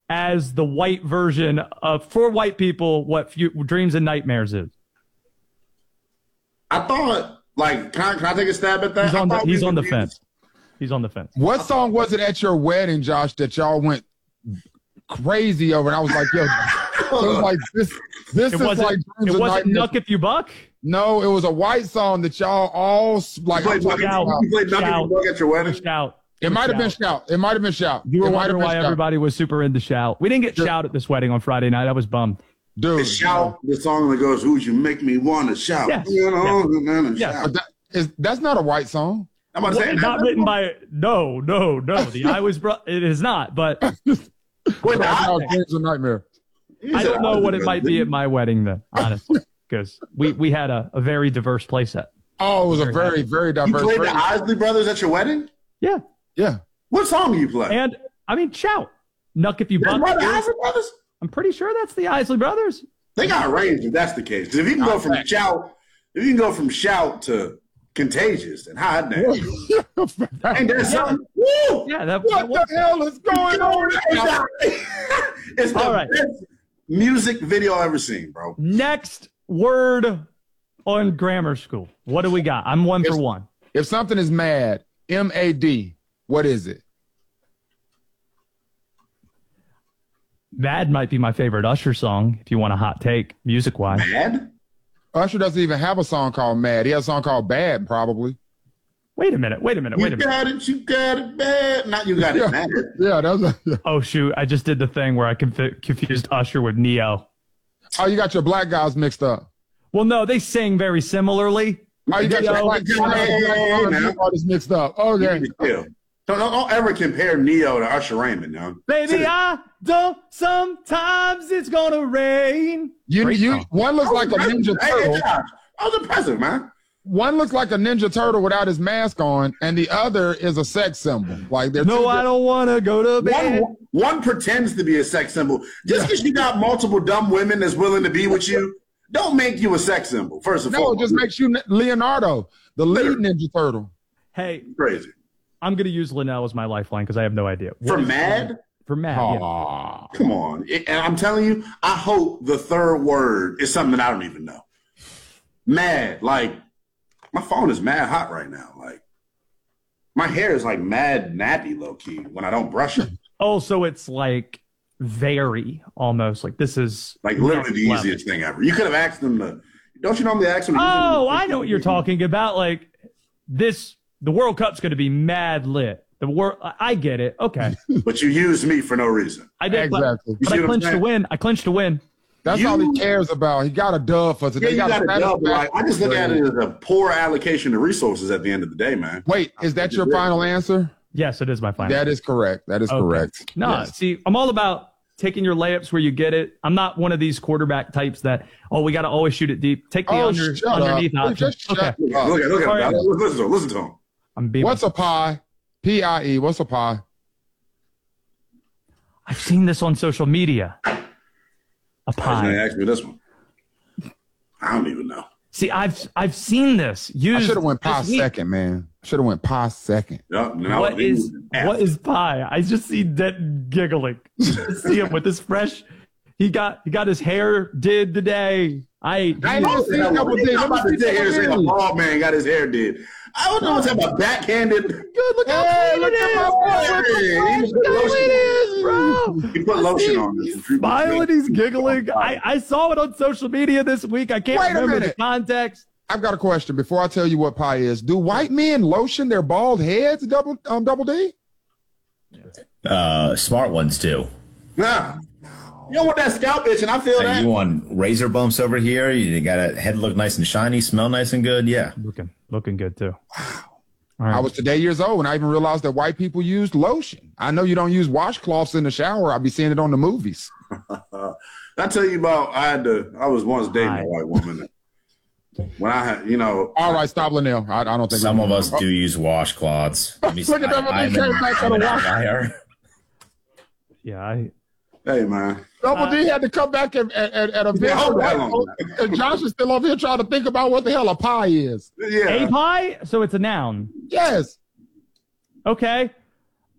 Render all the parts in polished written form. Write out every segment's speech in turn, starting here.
as the white version of, for white people, what Dreams and Nightmares is. I thought, like, can I take a stab at that? He's on the fence. He's on the fence. What song was it at your wedding, Josh, that y'all went crazy over? And I was like, yo, it was like this is like Dreams It and wasn't Nightmares. Nuck If You Buck? No, it was a white song that y'all all like. You played Nuck If You Buck at your wedding? Shout. It might have been Shout. It might have been Shout. You were wondering why everybody was super into Shout. We didn't get Dude. Shout at this wedding on Friday night. I was bummed. Dude, Shout, the song that goes, "Who'd you make me want to shout?" Yes. You know, Yes. shout. that's not a white song. I'm about to say, Not written by no. The I was it is not, but Wait, Dreams and Nightmare. I don't know what it might be at my wedding then, honestly, because we had a very diverse play set. Oh, it was a very, very You diverse. played the Isley Brothers at your wedding? Yeah, Yeah. What song do you play? and I mean Shout, Nuck If You That's Buck. by the Isley Brothers? I'm pretty sure that's the Isley Brothers. They got range if that's the case. Because if you can go from Shout to Contagious and Hot Damn, ain't that something? Woo! Yeah, that What the hell is going on? It's the All right. best music video I've ever seen, bro. Next word on grammar school. What do we got? I'm one for one. If something is mad, M-A-D, what is it? Mad might be my favorite Usher song, if you want a hot take, music-wise. Mad? Usher doesn't even have a song called Mad. He has a song called Bad, probably. Wait a minute. You got it bad. Not you got it mad. Yeah, that was Oh, shoot. I just did the thing where I confused Usher with Neo. Oh, you got your black guys mixed up. Well, no, they sing very similarly. Oh, you got your black artists mixed up. Okay. Don't ever compare Neo to Usher Raymond, yo. Baby, I don't. Sometimes it's gonna rain. One looks like a Ninja Turtle. Hey, Josh, I was impressive, man. One looks like a Ninja Turtle without his mask on, and the other is a sex symbol. Like they're No, I don't want to go to bed. One pretends to be a sex symbol. Just because you got multiple dumb women that's willing to be with you, don't make you a sex symbol, first of all. No, it just makes you Leonardo, the lead Ninja Turtle. Hey, crazy. I'm going to use Linnell as my lifeline because I have no idea. For Mad? For Mad, yeah. Come on. And I'm telling you, I hope the third word is something that I don't even know. Mad. Like, my phone is mad hot right now. Like, my hair is like mad nappy low-key when I don't brush it. Oh, so it's like very almost. Like this is like literally the easiest thing ever. You could have asked them to, don't you normally ask them? Oh, I know what you're talking about. Like this, the World Cup's going to be mad lit. I get it. Okay. But you used me for no reason. I did. Exactly. But I clinched to win. I clinched to win. That's all he cares about. He got a dub for today. Yeah, you got a dub. Like, I just look at it as a poor allocation of resources at the end of the day, man. Wait, is that your final answer? Yes, it is my final. That is correct. That is correct. No, see, I'm all about taking your layups where you get it. I'm not one of these quarterback types that, we got to always shoot it deep. Take the underneath option. Okay. Look at him. Listen to him. What's a pie? P-I-E. What's a pie? I've seen this on social media. A pie. Ask me this one. I don't even know. See, I've seen this. I should have went pie second, man. Should have went pie second. Yep, what is pie? I just see that giggling. See him with his fresh. He got his hair did today. I don't see Double D. I'm about to sit here and say a bald man got his hair did. I don't know what's about backhanded. Good, look how clean it is, bro. He put lotion on this. Smiling, he's giggling. I saw it on social media this week. I can't remember the context. I've got a question before I tell you what pie is. Do white men lotion their bald heads, Double D? Smart ones do. Nah. You don't want that scalp itch, and I feel that. You want razor bumps over here? You got a head look nice and shiny, smell nice and good? Yeah. Looking good, too. Wow. Right. I was today years old when I even realized that white people used lotion. I know you don't use washcloths in the shower. I'll be seeing it on the movies. I tell you about, I was once dating a white woman. When I had, All right, stop, Linnell. I don't think some of us do use washcloths. Look at that when they came back to the wash. Yeah, Hey, man. Double D had to come back at a video. And Josh is still over here trying to think about what the hell a pie is. Yeah. A pie? So it's a noun. Yes. Okay.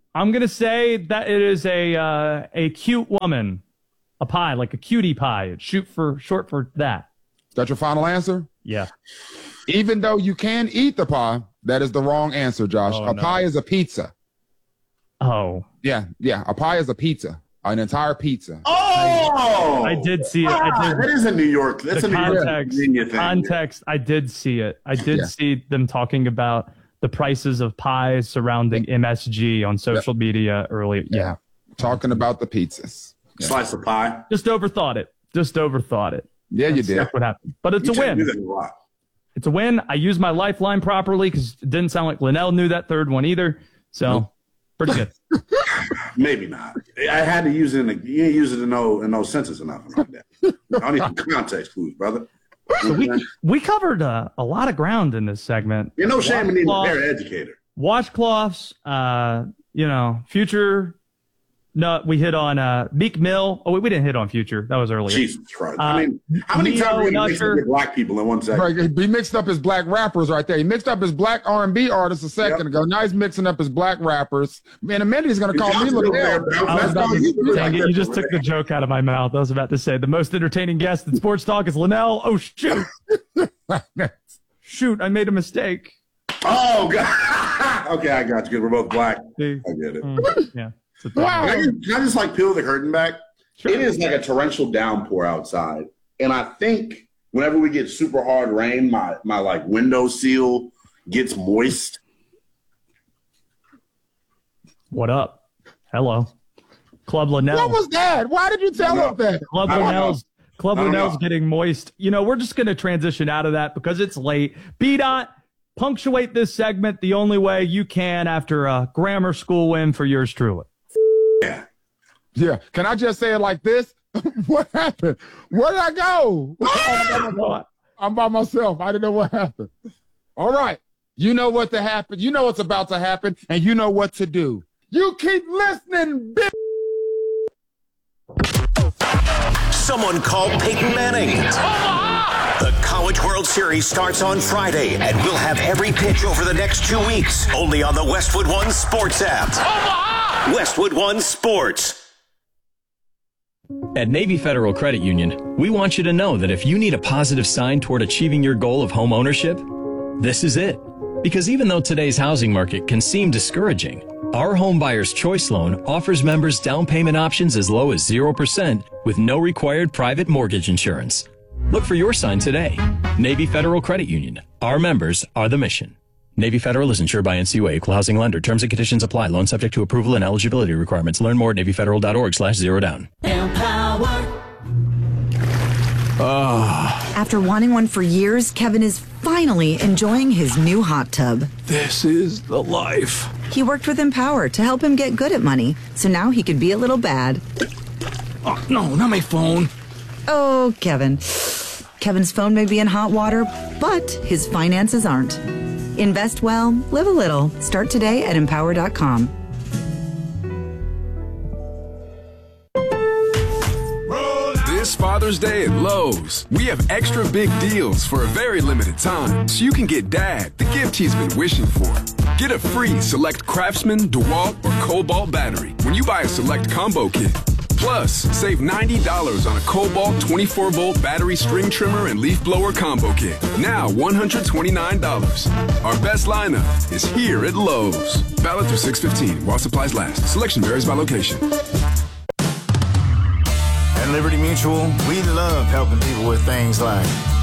I'm going to say that it is a cute woman. A pie, like a cutie pie. It's short for that. That's your final answer? Yeah. Even though you can eat the pie, that is the wrong answer, Josh. Oh, a pie is a pizza. Oh. Yeah. A pie is a pizza. An entire pizza. Oh! I did see it. That is a New York. That's a New York thing. Context, I did see it. I did see them talking about the prices of pies surrounding MSG on social media earlier. Yeah. Talking about the pizzas. Slice of pie. Just overthought it. Yeah, you did. That's what happened. But it's a win. It's a win. I used my lifeline properly because it didn't sound like Linnell knew that third one either. So, pretty good. Maybe not. I had to use it you didn't use it in no senses or nothing like that. I need some context clues, brother. So we covered a lot of ground in this segment. You're no shame in being a better educator. Washcloths, Future. No, we hit on Meek Mill. Oh, we didn't hit on Future. That was earlier. Jesus Christ. I mean, how many times are we going to mix up black people in 1 second? Right, he mixed up his black rappers right there. He mixed up his black R&B artists a second ago. Now he's mixing up his black rappers. In a minute, he's going to call me Linnell. Dang it, you just took the joke out of my mouth. I was about to say the most entertaining guest in sports talk is Linnell. Oh, shoot. Shoot, I made a mistake. Oh, God. Okay, I got you. Because we're both black. I get it. Yeah. Wow. Can I just peel the curtain back? Sure. It is like a torrential downpour outside. And I think whenever we get super hard rain, my window seal gets moist. What up? Hello. Club Linnell. What was that? Why did you tell us that? Club Linnell's getting moist. We're just going to transition out of that because it's late. B-Dot, punctuate this segment the only way you can after a grammar school win for yours truly. Yeah. Can I just say it like this? What happened? Where did I go? I'm by myself. I didn't know what happened. All right. You know what to happen. You know what's about to happen, and you know what to do. You keep listening, bitch. Someone called Peyton Manning. The College World Series starts on Friday, and we'll have every pitch over the next 2 weeks, only on the Westwood One Sports app. Westwood One Sports. At Navy Federal Credit Union, we want you to know that if you need a positive sign toward achieving your goal of home ownership, this is it. Because even though today's housing market can seem discouraging, our Home Buyer's Choice Loan offers members down payment options as low as 0% with no required private mortgage insurance. Look for your sign today. Navy Federal Credit Union. Our members are the mission. Navy Federal is insured by NCUA, equal housing lender. Terms and conditions apply. Loan subject to approval and eligibility requirements. Learn more at NavyFederal.org/zerodown. After wanting one for years, Kevin is finally enjoying his new hot tub. This is the life. He worked with Empower to help him get good at money, so now he could be a little bad. Oh, no, not my phone. Oh, Kevin. Kevin's phone may be in hot water, but his finances aren't. Invest well, live a little. Start today at Empower.com. This Father's Day at Lowe's, we have extra big deals for a very limited time, so you can get Dad the gift he's been wishing for. Get a free Select Craftsman, DeWalt, or Cobalt battery when you buy a Select Combo Kit. Plus, save $90 on a Cobalt 24-volt battery string trimmer and leaf blower combo kit. Now $129. Our best lineup is here at Lowe's. Valid through 6/15 while supplies last. Selection varies by location. At Liberty Mutual, we love helping people with things like